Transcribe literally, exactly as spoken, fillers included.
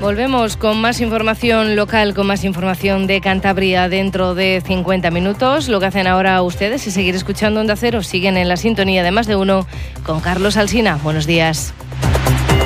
Volvemos con más información local, con más información de Cantabria dentro de cincuenta minutos. Lo que hacen ahora ustedes es seguir escuchando Onda Cero. Siguen en la sintonía de Más de Uno con Carlos Alsina. Buenos días.